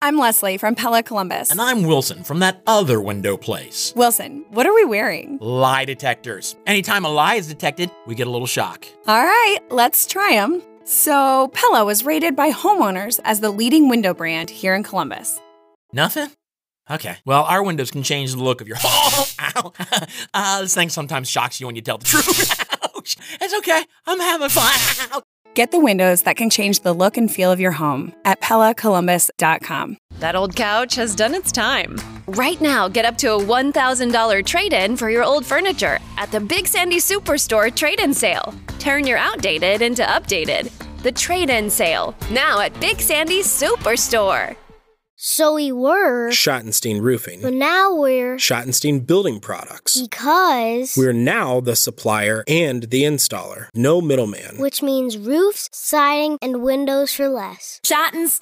I'm Leslie from Pella Columbus. And I'm Wilson from that other window place. Wilson, what are we wearing? Lie detectors. Anytime a lie is detected, we get a little shock. All right, let's try them. So, Pella was rated by homeowners as the leading window brand here in Columbus. Nothing? Okay. Well, our windows can change the look of your home. Ow. This thing sometimes shocks you when you tell the truth. Ouch. It's okay. I'm having fun. Get the windows that can change the look and feel of your home at PellaColumbus.com. That old couch has done its time. Right now, get up to a $1,000 trade-in for your old furniture at the Big Sandy Superstore trade-in sale. Turn your outdated into updated. The trade-in sale, now at Big Sandy Superstore. So we were Schottenstein Roofing. But now we're Schottenstein Building Products. Because We're now the supplier and the installer. No middleman. which means roofs, siding, and windows for less. Schottenstein